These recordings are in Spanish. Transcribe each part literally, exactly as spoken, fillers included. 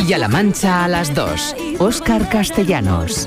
Castilla-La Mancha a las dos. Óscar Castellanos.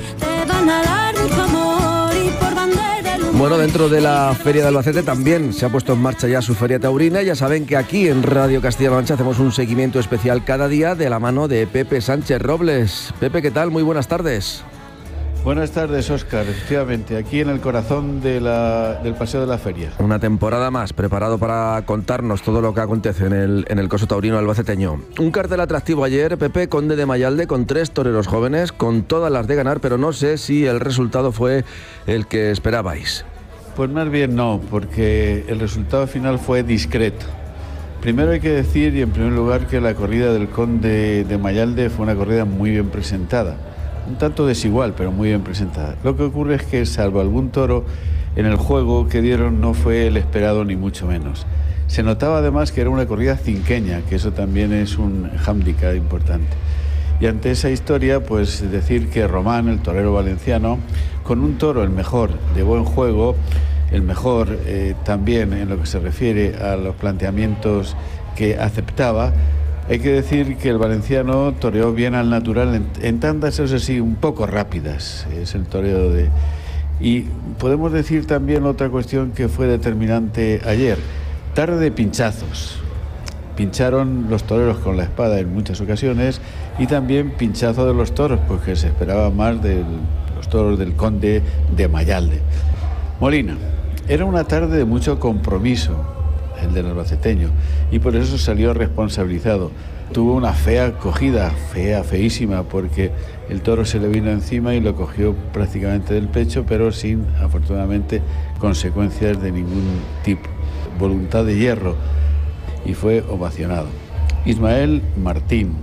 Bueno, dentro de la Feria de Albacete también se ha puesto en marcha ya su Feria Taurina. Ya saben que aquí en Radio Castilla-La Mancha hacemos un seguimiento especial cada día de la mano de Pepe Sánchez Robles. Pepe, ¿qué tal? Muy buenas tardes. Buenas tardes, Óscar. Efectivamente, aquí en el corazón de la, del Paseo de la Feria. Una temporada más, preparado para contarnos todo lo que acontece en el, en el coso taurino albaceteño. Un cartel atractivo ayer, Pepe, Conde de Mayalde, con tres toreros jóvenes, con todas las de ganar, pero no sé si el resultado fue el que esperabais. Pues más bien no, porque el resultado final fue discreto. Primero hay que decir, y en primer lugar, que la corrida del Conde de Mayalde fue una corrida muy bien presentada. Un tanto desigual, pero muy bien presentada. Lo que ocurre es que, salvo algún toro, en el juego que dieron no fue el esperado ni mucho menos. Se notaba además que era una corrida cinqueña, que eso también es un hándicap importante. Y ante esa historia, pues decir que Román, el torero valenciano, con un toro el mejor, de buen juego, el mejor eh, también en lo que se refiere a los planteamientos que aceptaba. Hay que decir que el valenciano toreó bien al natural en, en tandas, eso sí, un poco rápidas. Es el toreo de... Y podemos decir también otra cuestión que fue determinante ayer. Tarde de pinchazos. Pincharon los toreros con la espada en muchas ocasiones y también pinchazo de los toros, porque se esperaba más de los toros del Conde de Mayalde. Molina, era una tarde de mucho compromiso, el del albaceteño, y por eso salió responsabilizado. Tuvo una fea cogida, fea, feísima, porque el toro se le vino encima y lo cogió prácticamente del pecho, pero sin, afortunadamente, consecuencias de ningún tipo. Voluntad de hierro, y fue ovacionado. Ismael Martín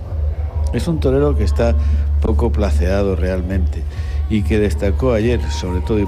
es un torero que está poco placeado realmente y que destacó ayer, sobre todo